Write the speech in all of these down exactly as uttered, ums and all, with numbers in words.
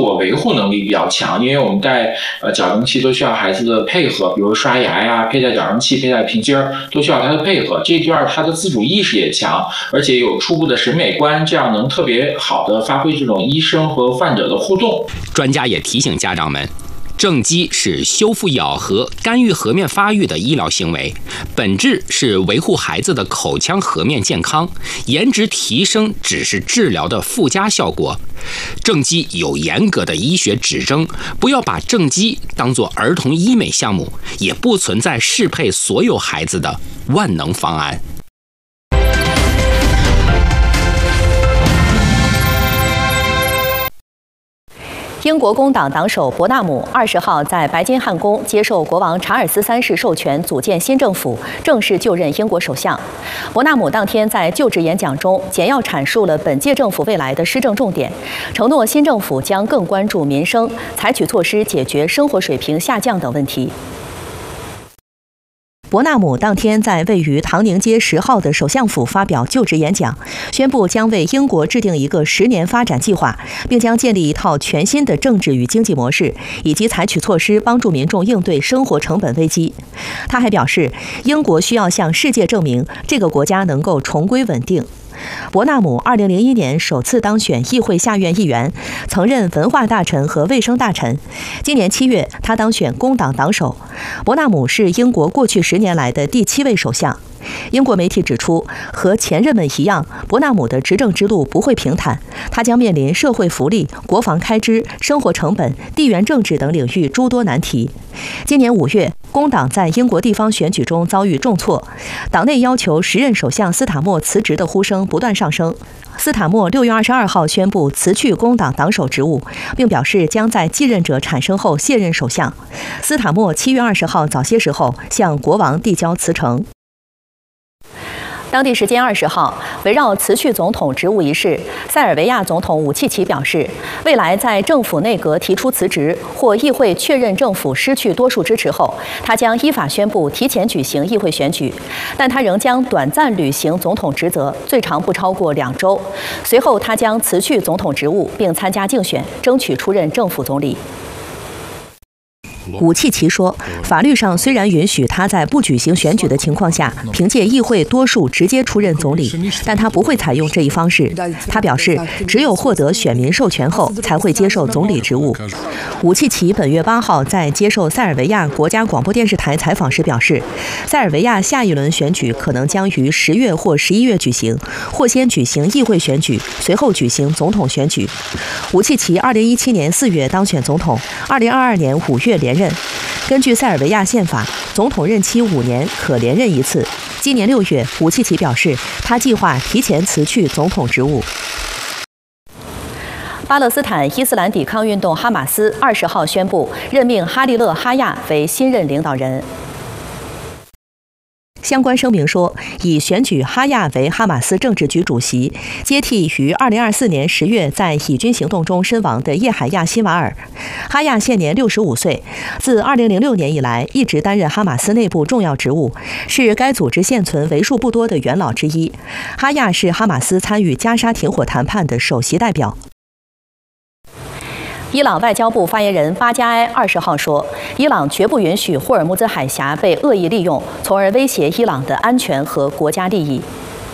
我维护能力比较强，因为我们戴呃矫正器都需要孩子的配合，比如刷牙呀、佩戴矫正器、佩戴平筋儿，都需要他的配合。这第二，他的自主意识也强，而且有初步的审美观，这样能特别好的发挥这种医生和患者的互动。 专家也提醒家长们，正畸是修复咬合、干预颌面发育的医疗行为，本质是维护孩子的口腔颌面健康，颜值提升只是治疗的附加效果。正畸有严格的医学指征，不要把正畸当作儿童医美项目，也不存在适配所有孩子的万能方案。 英国工党党首伯纳姆二十号在白金汉宫接受国王查尔斯三世授权组建新政府，正式就任英国首相。伯纳姆当天在就职演讲中简要阐述了本届政府未来的施政重点，承诺新政府将更关注民生，采取措施解决生活水平下降等问题。伯纳姆当天在位于唐宁街十号的首相府发表就职演讲，宣布将为英国制定一个十年发展计划，并将建立一套全新的政治与经济模式，以及采取措施帮助民众应对生活成本危机。他还表示，英国需要向世界证明这个国家能够重归稳定。伯纳姆二零零一年首次当选议会下院议员，曾任文化大臣和卫生大臣。今年七月，他当选工党党首。伯纳姆是英国过去十年来的第七位首相。英国媒体指出，和前任们一样，伯纳姆的执政之路不会平坦，他将面临社会福利、国防开支、生活成本、地缘政治等领域诸多难题。今年五月，工党在英国地方选举中遭遇重挫，党内要求时任首相斯塔默辞职的呼声不断上升。斯塔默六月二十二号宣布辞去工党党首职务，并表示将在继任者产生后卸任首相。斯塔默七月二十号早些时候向国王递交辞呈。当地时间二十号，围绕辞去总统职务一事，塞尔维亚总统武契奇表示，未来在政府内阁提出辞职或议会确认政府失去多数支持后，他将依法宣布提前举行议会选举，但他仍将短暂履行总统职责，最长不超过两周。随后，他将辞去总统职务，并参加竞选，争取出任政府总理。武契奇说，法律上虽然允许他在不举行选举的情况下，凭借议会多数直接出任总理，但他不会采用这一方式。他表示，只有获得选民授权后，才会接受总理职务。武契奇本月八号在接受塞尔维亚国家广播电视台采访时表示，塞尔维亚下一轮选举可能将于十月或十一月举行，或先举行议会选举，随后举行总统选举。武契奇二零一七年四月当选总统，二零二二年五月连任。根据塞尔维亚宪法，总统任期五年，可连任一次。今年六月，武契奇表示，他计划提前辞去总统职务。巴勒斯坦伊斯兰抵抗运动哈马斯二十号宣布任命哈利勒·哈亚为新任领导人。相关声明说，以选举哈亚为哈马斯政治局主席，接替于二零二四年十月在以军行动中身亡的叶海亚·辛瓦尔。哈亚现年六十五岁，自二零零六年以来一直担任哈马斯内部重要职务，是该组织现存为数不多的元老之一。哈亚是哈马斯参与加沙停火谈判的首席代表。伊朗外交部发言人巴加埃二十号说，伊朗绝不允许霍尔木兹海峡被恶意利用，从而威胁伊朗的安全和国家利益。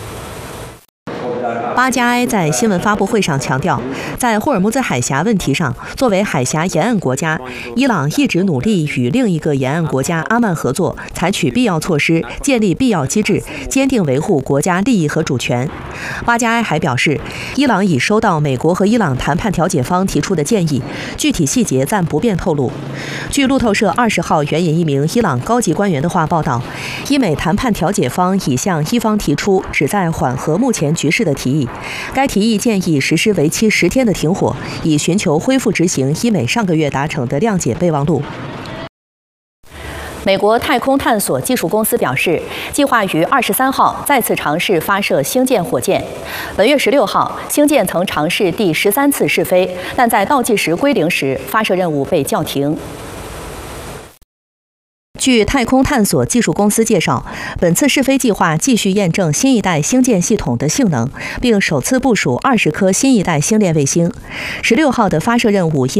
巴加埃在新闻发布会上强调，在霍尔木兹海峡问题上，作为海峡沿岸国家，伊朗一直努力与另一个沿岸国家阿曼合作，采取必要措施，建立必要机制，坚定维护国家利益和主权。巴加埃还表示，伊朗已收到美国和伊朗谈判调解方提出的建议，具体细节暂不便透露。据路透社二十号援引一名伊朗高级官员的话报道，伊美谈判调解方已向伊方提出旨在缓和目前局势的提议。该提议建议实施为期十天的停火，以寻求恢复执行伊美上个月达成的谅解备忘录。美国太空探索技术公司表示，计划于二十三号再次尝试发射星舰火箭。本月十六号，星舰曾尝试第十三次试飞，但在倒计时归零时，发射任务被叫停。据太空探索技术公司介绍，本次试飞计划继续验证新一代星舰系统的性能，并首次部署二十颗新一代星链卫星。十六号的发射任务因